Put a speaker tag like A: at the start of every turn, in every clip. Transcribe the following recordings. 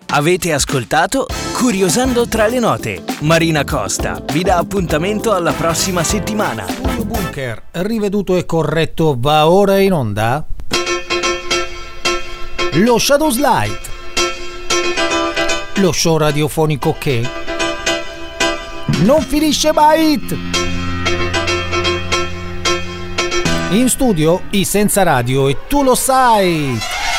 A: Avete ascoltato Curiosando tra le note. Marina Costa vi dà appuntamento alla prossima settimana.
B: Studio Bunker, riveduto e corretto, va ora in onda lo Shadows Light, lo show radiofonico che non finisce mai. In studio i Senza Radio e tu lo sai.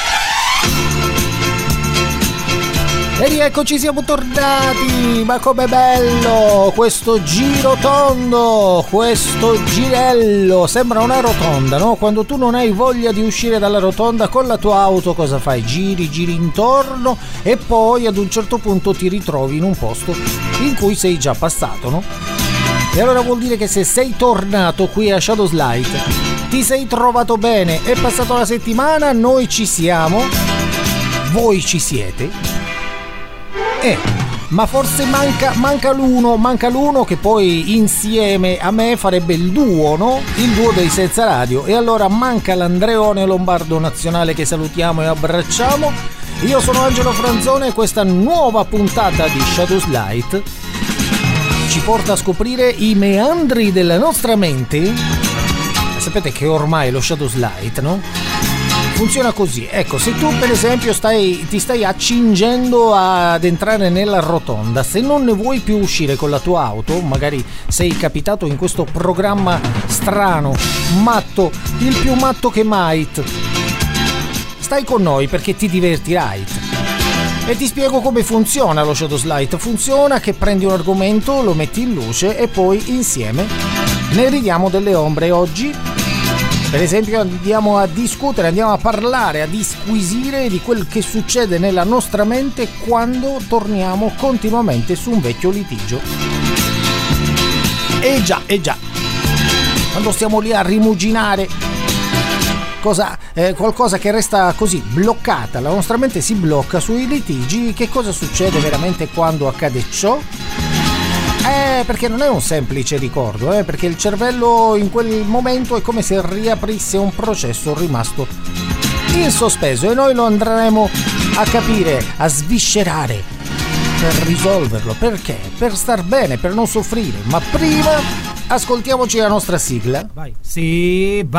B: E rieccoci, siamo tornati, ma com'è bello questo giro tondo, questo girello, sembra una rotonda, no? Quando tu non hai voglia di uscire dalla rotonda con la tua auto, cosa fai? Giri intorno e poi ad un certo punto ti ritrovi in un posto in cui sei già passato, no? E allora vuol dire che se sei tornato qui a Shadows Light, ti sei trovato bene, è passata una settimana, noi ci siamo, voi ci siete. Ma forse manca l'uno che poi insieme a me farebbe il duo, no? Il duo dei Senza Radio. E allora manca l'Andreone Lombardo Nazionale, che salutiamo e abbracciamo. Io sono Angelo Franzone e questa nuova puntata di Shadows Light ci porta a scoprire i meandri della nostra mente. Sapete che ormai lo Shadows Light, no? Funziona così. Ecco, se tu per esempio ti stai accingendo ad entrare nella rotonda, se non ne vuoi più uscire con la tua auto, magari sei capitato in questo programma strano, matto, il più matto che mai, stai con noi perché ti divertirai. E ti spiego come funziona lo Shadows Light. Funziona che prendi un argomento, lo metti in luce e poi insieme ne ridiamo delle ombre. Oggi per esempio andiamo a discutere, andiamo a parlare, a disquisire di quel che succede nella nostra mente quando torniamo continuamente su un vecchio litigio. E già, quando stiamo lì a rimuginare qualcosa che resta così bloccata, la nostra mente si blocca sui litigi. Che cosa succede veramente quando accade ciò? Perché non è un semplice ricordo, perché il cervello in quel momento è come se riaprisse un processo rimasto in sospeso e noi lo andremo a capire, a sviscerare per risolverlo. Perché? Per star bene, per non soffrire. Ma prima ascoltiamoci la nostra sigla. Vai. Sì, vai.